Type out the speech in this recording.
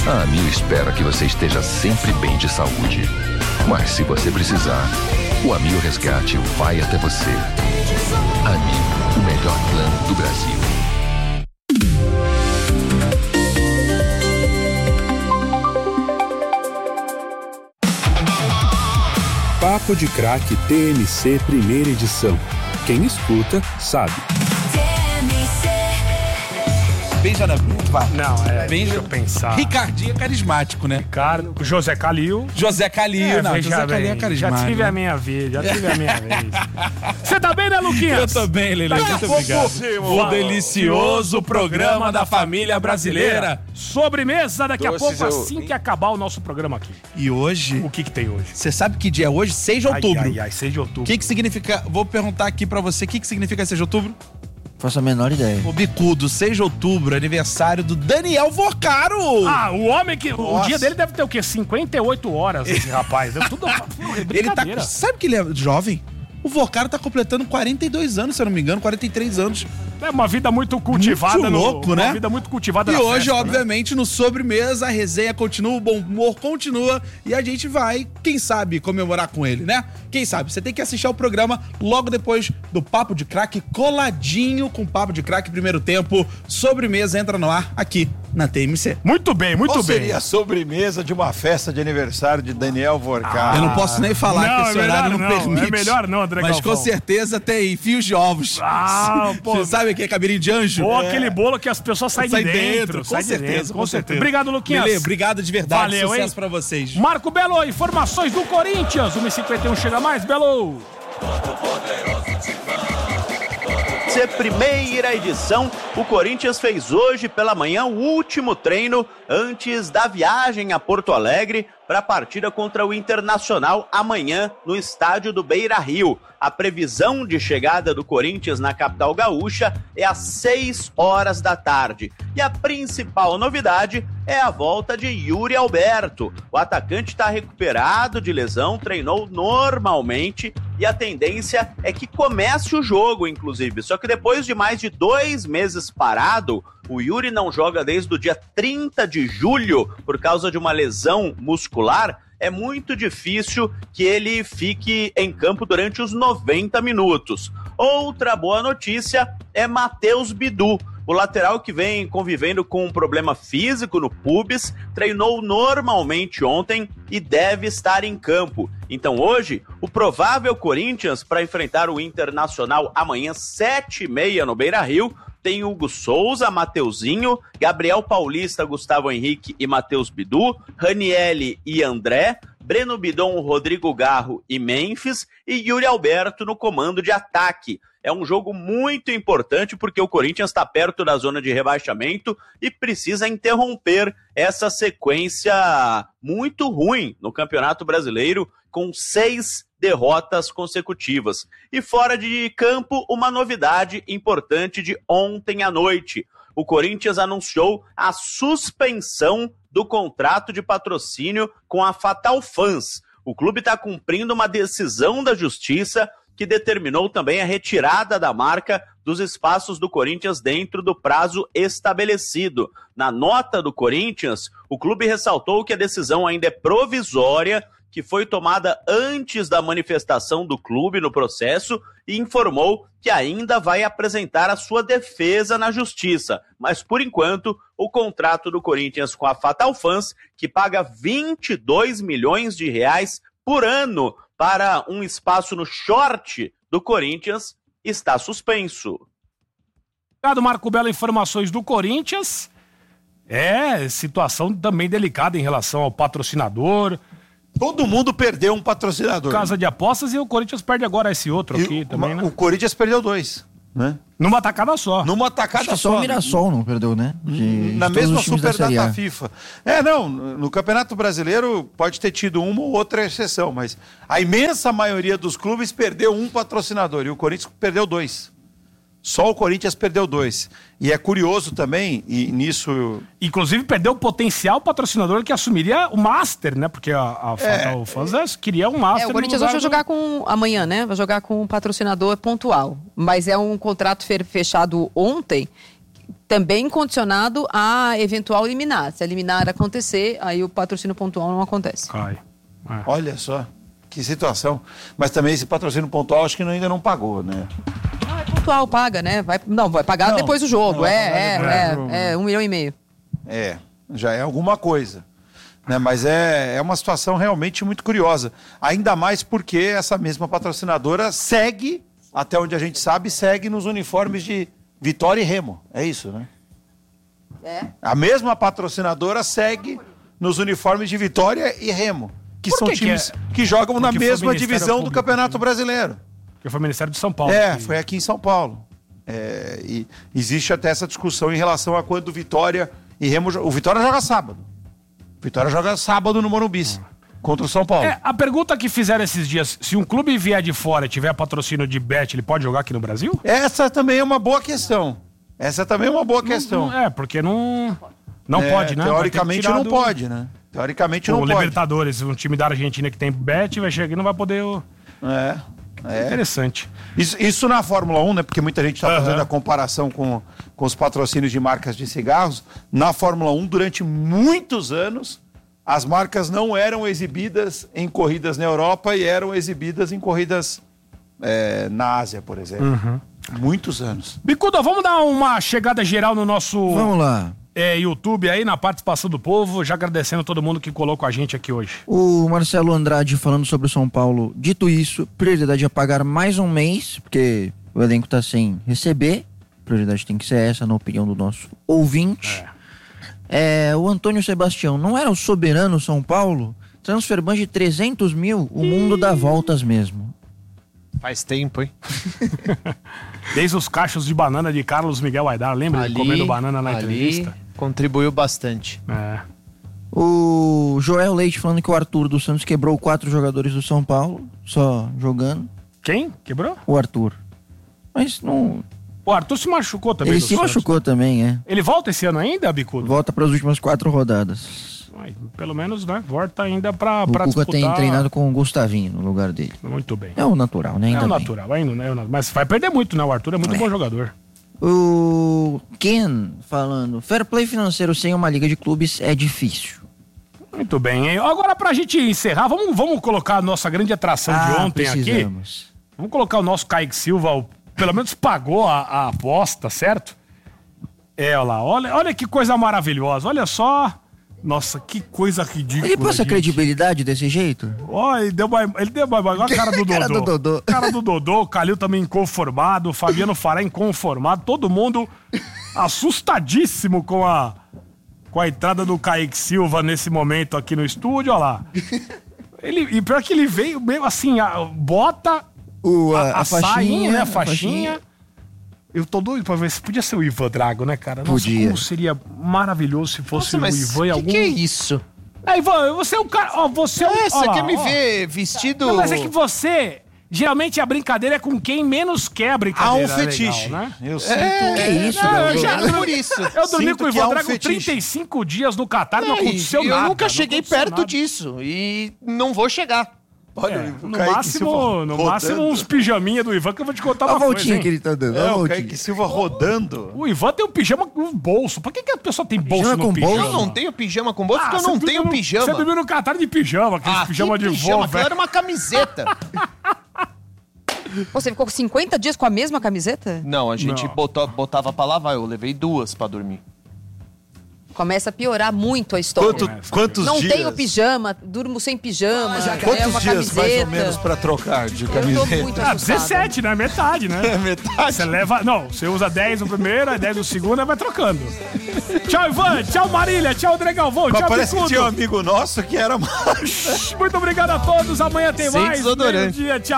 A Amil espera que você esteja sempre bem de saúde. Mas se você precisar, o Amil Resgate vai até você. Amil, o melhor plano do Brasil. Papo de Craque TMC primeira edição. Quem escuta, sabe. Benjamin, vai. Não, deixa eu pensar. Ricardinho é carismático, né? Ricardo, José Calil. José Calil, José Calil é carismático. Já tive a minha vez. Você tá bem, né, Luquinhas? Eu tô bem, Lelê. Muito obrigado. O delicioso programa da família brasileira. Sobremesa daqui a pouco, assim que acabar o nosso programa aqui. E hoje... O que tem hoje? Você sabe que dia é hoje? 6 de outubro. 6 de outubro. O que significa... Vou perguntar aqui pra você, o que significa 6 de outubro? Faço a menor ideia. O bicudo, 6 de outubro, aniversário do Daniel Vocaro. O homem que... Nossa. O dia dele deve ter o quê? 58 horas, esse rapaz. É tudo brincadeira. Ele tá... Sabe que ele é jovem? O Vocaro tá completando 42 anos, se eu não me engano, 43 anos. É uma vida muito cultivada. Muito louco, né? Uma vida muito cultivada. E na hoje, festa, obviamente, no Sobremesa, a resenha continua, o bom humor continua e a gente vai, quem sabe, comemorar com ele, né? Quem sabe? Você tem que assistir ao programa logo depois do Papo de Craque, coladinho com o Papo de Craque primeiro tempo. Sobremesa entra no ar aqui na TMC. Muito bem, muito Qual bem. seria a sobremesa de uma festa de aniversário de Daniel Vocaro? Eu não posso nem falar que esse horário não permite. É melhor não, André Mas Galvão. com certeza tem fios de ovos. Pô. Você sabe o que é cabelinho de anjo? Ou aquele bolo que as pessoas saem de dentro. Com certeza. Obrigado, Luquinhas. Lelê, obrigado de verdade. Valeu, sucesso hein? pra vocês. Marco Belo, informações do Corinthians. 1h51 chega mais, Belo. Primeira edição, o Corinthians fez hoje pela manhã o último treino antes da viagem a Porto Alegre para a partida contra o Internacional amanhã no estádio do Beira-Rio. A previsão de chegada do Corinthians na capital gaúcha é às 6 horas da tarde. E a principal novidade é a volta de Yuri Alberto. O atacante está recuperado de lesão, treinou normalmente e a tendência é que comece o jogo, inclusive. Só que depois de mais de 2 meses parado, o Yuri não joga desde o dia 30 de julho por causa de uma lesão muscular. É muito difícil que ele fique em campo durante os 90 minutos. Outra boa notícia é Matheus Bidu. O lateral que vem convivendo com um problema físico no pubis, treinou normalmente ontem e deve estar em campo. Então hoje, o provável Corinthians para enfrentar o Internacional amanhã 7h30 no Beira-Rio, tem Hugo Souza, Mateuzinho, Gabriel Paulista, Gustavo Henrique e Matheus Bidu, Ranielli e André, Breno Bidon, Rodrigo Garro e Memphis e Yuri Alberto no comando de ataque. É um jogo muito importante porque o Corinthians está perto da zona de rebaixamento e precisa interromper essa sequência muito ruim no Campeonato Brasileiro com 6 derrotas consecutivas. E fora de campo, uma novidade importante de ontem à noite. O Corinthians anunciou a suspensão do contrato de patrocínio com a Fatal Fans. O clube está cumprindo uma decisão da Justiça que determinou também a retirada da marca dos espaços do Corinthians dentro do prazo estabelecido. Na nota do Corinthians, o clube ressaltou que a decisão ainda é provisória, que foi tomada antes da manifestação do clube no processo e informou que ainda vai apresentar a sua defesa na justiça. Mas, por enquanto, o contrato do Corinthians com a Fatal Fans, que paga 22 milhões de reais por ano para um espaço no short do Corinthians, está suspenso. Obrigado, Marco Belo. Informações do Corinthians. Situação também delicada em relação ao patrocinador. Todo mundo perdeu um patrocinador. Casa de apostas e o Corinthians perde agora esse outro aqui também, né? O Corinthians perdeu 2, né? Numa tacada só. Numa tacada só. Só o Mirassol não perdeu, né? Na mesma Superdata FIFA. No Campeonato Brasileiro pode ter tido uma ou outra exceção, mas a imensa maioria dos clubes perdeu um patrocinador e o Corinthians perdeu 2. Só o Corinthians perdeu 2. E é curioso também, e nisso... Inclusive perdeu o potencial patrocinador que assumiria o Master, né? Porque a Fatal Fans queria um Master. O Corinthians hoje vai jogar amanhã, né? Vai jogar com um patrocinador pontual. Mas é um contrato fechado ontem Também condicionado a eventual liminar. Se a liminar acontecer, aí o patrocínio pontual não acontece. Olha só, que situação. Mas também esse patrocínio pontual acho que ainda não pagou, né? Pontual paga, né? Vai pagar depois do jogo. É 1,5 milhão. Já é alguma coisa. Né? Mas é uma situação realmente muito curiosa. Ainda mais porque essa mesma patrocinadora segue, até onde a gente sabe, segue nos uniformes de Vitória e Remo. É isso, né? A mesma patrocinadora segue nos uniformes de Vitória e Remo, que são times que jogam na mesma divisão do Campeonato Brasileiro. Que foi o Ministério de São Paulo. Foi aqui em São Paulo. E existe até essa discussão em relação a quando Vitória e Remo... O Vitória joga sábado. Vitória joga sábado no Morumbi contra o São Paulo. A pergunta que fizeram esses dias, se um clube vier de fora e tiver patrocínio de bet, ele pode jogar aqui no Brasil? Essa também é uma boa questão. Porque não pode, né? Teoricamente não pode, né? Teoricamente não pode. O Libertadores, um time da Argentina que tem bet, vai chegar aqui e não vai poder... Interessante. Isso na Fórmula 1, né? Porque muita gente está fazendo a comparação com os patrocínios de marcas de cigarros. Na Fórmula 1, durante muitos anos, as marcas não eram exibidas em corridas na Europa e eram exibidas em corridas na Ásia, por exemplo. Muitos anos. Bicuda, vamos dar uma chegada geral no nosso... Vamos lá. YouTube aí, na participação do povo, já agradecendo todo mundo que colou com a gente aqui hoje. O Marcelo Andrade falando sobre o São Paulo. Dito isso, prioridade é pagar mais um mês, porque o elenco tá sem receber. Prioridade tem que ser essa, na opinião do nosso ouvinte. O Antônio Sebastião, não era o soberano São Paulo? Transferban de 300 mil, o mundo dá voltas mesmo. Faz tempo, hein? Desde os cachos de banana de Carlos Miguel Aidar, lembra de comendo banana na entrevista? Contribuiu bastante. O Joel Leite falando que o Arthur do Santos quebrou 4 jogadores do São Paulo, só jogando. Quem? Quebrou? O Arthur. Mas não... O Arthur se machucou também. Ele se machucou também, Ele volta esse ano ainda, Bicudo? Volta para as últimas 4 rodadas. Pelo menos, né? Volta ainda pra disputar. O Cuca tem treinado com o Gustavinho no lugar dele. Muito bem. É o natural, né? Ainda mas vai perder muito, né? O Arthur é muito bom jogador. O Ken falando, fair play financeiro sem uma liga de clubes é difícil. Muito bem. Agora, pra gente encerrar, vamos colocar a nossa grande atração de ontem aqui. Vamos colocar o nosso Kaique Silva, pelo menos pagou a aposta, certo? Olha que coisa maravilhosa. Olha só... Nossa, que coisa ridícula. Ele passa credibilidade desse jeito? Ele deu mais a cara do Dodô. Cara do Dodô, o Calil também inconformado, o Fabiano Fará inconformado, todo mundo assustadíssimo com a entrada do Kaique Silva nesse momento aqui no estúdio, olha lá. E pior que ele veio meio assim, bota a faixinha, né? A faixinha. Eu tô doido pra ver se podia ser o Ivan Drago, né, cara? Nossa, podia. Como seria maravilhoso se fosse o Ivan em algum... Que é isso? Ivan, você é o cara... você quer me ver vestido... Não, mas é que você... Geralmente a brincadeira é com quem menos quer a brincadeira. Há um fetiche. Legal, né? Eu sinto... É isso, por isso. Eu dormi com o Ivan Drago 35 dias no Catar, não aconteceu nada. Eu nunca cheguei perto disso e não vou chegar. Olha, no máximo uns pijaminha do Ivan que eu vou te contar uma coisa. A voltinha que ele tá dando. O Kaique Silva rodando. O Ivan tem um pijama com bolso. Por que a pessoa tem bolso no pijama? Eu não tenho pijama com bolso porque eu não tenho pijama. Você dormiu no Catar de pijama, aquele pijama de voo, velho. Era uma camiseta. Você ficou 50 dias com a mesma camiseta? Não, a gente botava pra lavar. Eu levei 2 pra dormir. Começa a piorar muito a história. Quantos não dias? tenho pijama, durmo sem pijama. Quantos dias mais ou menos pra trocar de camiseta? Eu tô muito assustada. 17, né? Metade, né? Metade? Você leva... Não, você usa 10 no primeiro, 10 no segundo, e vai trocando. Tchau, Ivan. Tchau, Marília. Tchau, André Galvão. Tchau, parece Bicudo. que tinha um amigo nosso que era mais. Muito obrigado a todos. Amanhã tem mais. Desodorante. Meio-dia. Tchau.